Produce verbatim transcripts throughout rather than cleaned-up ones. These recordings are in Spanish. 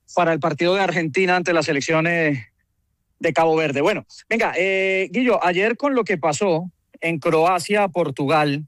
para el partido de Argentina ante la selección eh, de Cabo Verde. Bueno, venga, eh, Guillo, ayer con lo que pasó en Croacia-Portugal,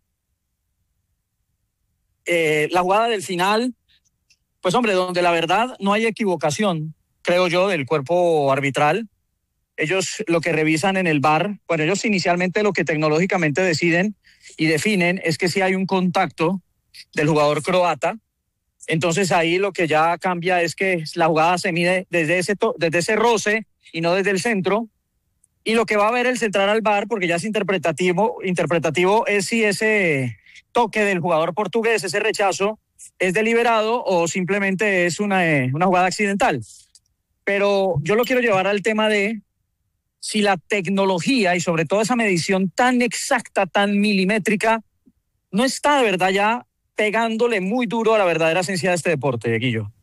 eh, la jugada del final, pues hombre, donde la verdad no hay equivocación, creo yo, del cuerpo arbitral. Ellos lo que revisan en el V A R, bueno, ellos inicialmente lo que tecnológicamente deciden y definen es que si hay un contacto del jugador croata, entonces ahí lo que ya cambia es que la jugada se mide desde ese, to- desde ese roce y no desde el centro, y lo que va a ver el central al V A R, porque ya es interpretativo, interpretativo es si ese toque del jugador portugués, ese rechazo, es deliberado o simplemente es una, eh, una jugada accidental. Pero yo lo quiero llevar al tema de si la tecnología y sobre todo esa medición tan exacta, tan milimétrica, no está de verdad ya pegándole muy duro a la verdadera esencia de este deporte, Guillo.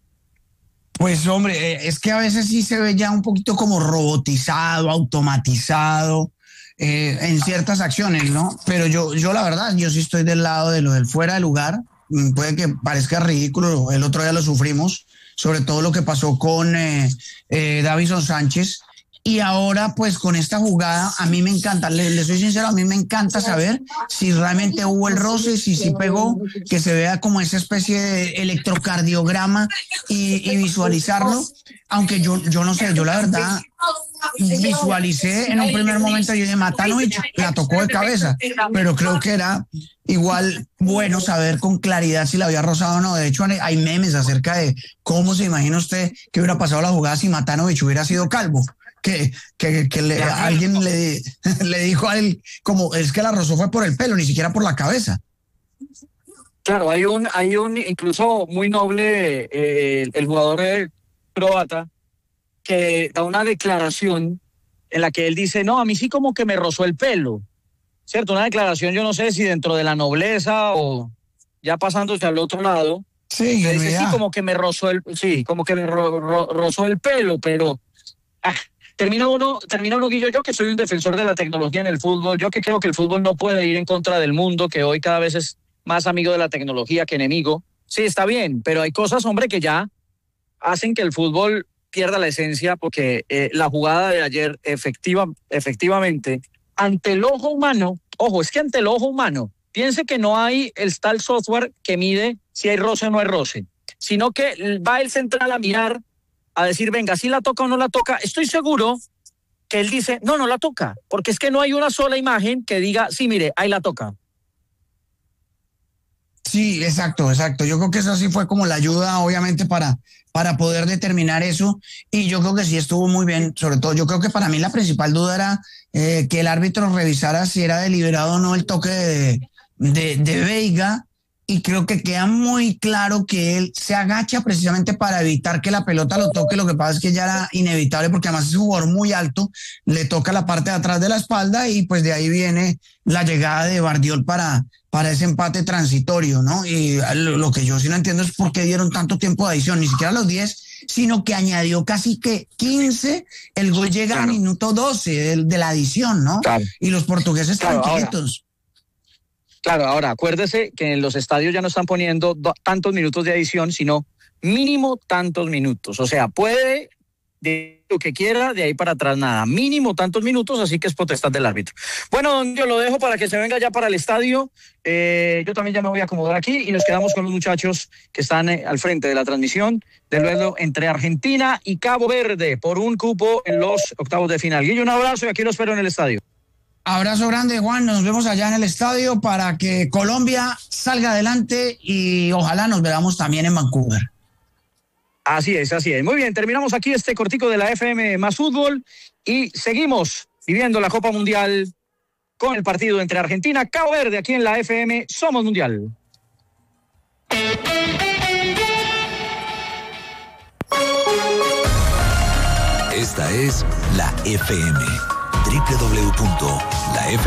Pues hombre, eh, es que a veces sí se ve ya un poquito como robotizado, automatizado eh, en ciertas acciones, ¿no? Pero yo, yo la verdad, yo sí estoy del lado de lo del fuera de lugar. Mm, Puede que parezca ridículo, el otro día lo sufrimos, sobre todo lo que pasó con eh, eh, Davinson Sánchez. Y ahora, pues con esta jugada, a mí me encanta, le, le soy sincero, a mí me encanta saber si realmente hubo el roce, si sí pegó, que se vea como esa especie de electrocardiograma y, y visualizarlo. Aunque yo, yo no sé, yo la verdad visualicé en un primer momento, yo dije, Matanovic la tocó de cabeza, pero creo que era igual bueno saber con claridad si la había rozado o no. De hecho, hay memes acerca de cómo se imagina usted que hubiera pasado la jugada si Matanovic hubiera sido calvo. Que, que, que le, alguien le, le dijo a él, como es que la rozó fue por el pelo, ni siquiera por la cabeza. Claro, hay un, hay un incluso muy noble, eh, el, el jugador eh, croata, que da una declaración en la que él dice, no, a mí sí como que me rozó el pelo, ¿cierto? Una declaración, yo no sé si dentro de la nobleza o ya pasándose al otro lado, Sí, que dice, sí, mira. como que me rozó el, sí, como que me ro, ro, rozó el pelo, pero ah, termina uno, termina uno, Guillo, yo que soy un defensor de la tecnología en el fútbol, yo que creo que el fútbol no puede ir en contra del mundo, que hoy cada vez es más amigo de la tecnología que enemigo. Sí, está bien, pero hay cosas, hombre, que ya hacen que el fútbol pierda la esencia, porque eh, la jugada de ayer, efectiva, efectivamente, ante el ojo humano, ojo, es que ante el ojo humano, piense que no hay el tal software que mide si hay roce o no hay roce, sino que va el central a mirar, a decir, venga, si la toca o no la toca. Estoy seguro que él dice, no, no la toca, porque es que no hay una sola imagen que diga, sí, mire, ahí la toca. Sí, exacto, exacto. Yo creo que eso sí fue como la ayuda, obviamente, para, para poder determinar eso. Y yo creo que sí estuvo muy bien. Sobre todo, yo creo que para mí la principal duda era eh, que el árbitro revisara si era deliberado o no el toque de, de, de Veiga. Y creo que queda muy claro que él se agacha precisamente para evitar que la pelota lo toque. Lo que pasa es que ya era inevitable porque además es un jugador muy alto, le toca la parte de atrás de la espalda y pues de ahí viene la llegada de Bardiol para, para ese empate transitorio, ¿no? Y lo, lo que yo sí no entiendo es por qué dieron tanto tiempo de adición, ni siquiera los diez, sino que añadió casi que quince, el gol llega claro. al minuto doce de, de la adición, ¿no? Claro. Y los portugueses claro, tranquilitos. Ahora. Claro, ahora acuérdese que en los estadios ya no están poniendo do, tantos minutos de adición, sino mínimo tantos minutos. O sea, puede de lo que quiera, de ahí para atrás nada. Mínimo tantos minutos, así que es potestad del árbitro. Bueno, yo lo dejo para que se venga ya para el estadio. Eh, yo también ya me voy a acomodar aquí y nos quedamos con los muchachos que están eh, al frente de la transmisión del duelo entre Argentina y Cabo Verde por un cupo en los octavos de final. Guillo, un abrazo y aquí lo espero en el estadio. Abrazo grande, Juan. Nos vemos allá en el estadio para que Colombia salga adelante y ojalá nos veamos también en Vancouver. Así es, así es. Muy bien, terminamos aquí este cortico de la F M más fútbol y seguimos viviendo la Copa Mundial con el partido entre Argentina y Cabo Verde aquí en la F M Somos Mundial. Esta es la F M. doble u doble u doble u punto la f